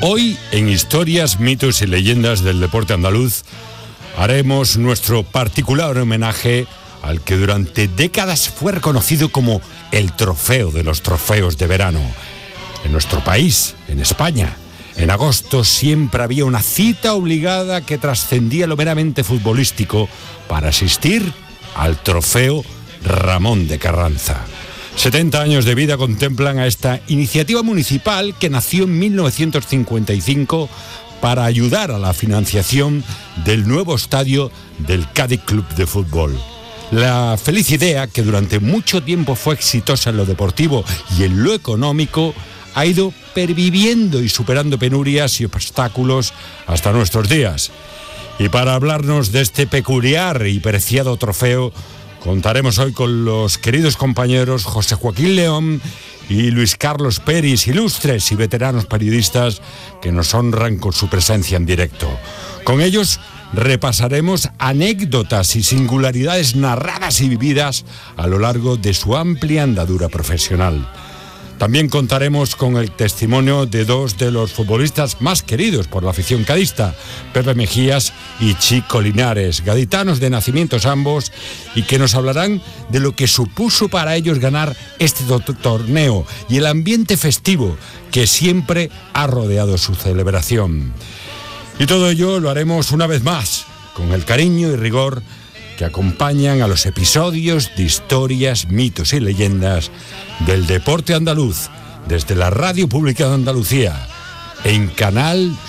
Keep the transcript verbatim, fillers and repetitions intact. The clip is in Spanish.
Hoy, en Historias, Mitos y Leyendas del Deporte Andaluz, haremos nuestro particular homenaje al que durante décadas fue reconocido como el trofeo de los trofeos de verano. En nuestro país, en España, en agosto siempre había una cita obligada que trascendía lo meramente futbolístico para asistir al trofeo Ramón de Carranza. setenta años de vida contemplan a esta iniciativa municipal que nació en mil novecientos cincuenta y cinco para ayudar a la financiación del nuevo estadio del Cádiz Club de Fútbol. La feliz idea, que durante mucho tiempo fue exitosa en lo deportivo y en lo económico, ha ido perviviendo y superando penurias y obstáculos hasta nuestros días. Y para hablarnos de este peculiar y preciado trofeo, contaremos hoy con los queridos compañeros José Joaquín León y Luis Carlos Peris, ilustres y veteranos periodistas que nos honran con su presencia en directo. Con ellos repasaremos anécdotas y singularidades narradas y vividas a lo largo de su amplia andadura profesional. También contaremos con el testimonio de dos de los futbolistas más queridos por la afición cadista, Pepe Mejías y Chico Linares, gaditanos de nacimientos ambos, y que nos hablarán de lo que supuso para ellos ganar este to- torneo y el ambiente festivo que siempre ha rodeado su celebración. Y todo ello lo haremos una vez más, con el cariño y rigor que acompañan a los episodios de Historias, Mitos y Leyendas del deporte andaluz, desde la Radio Pública de Andalucía, en Canal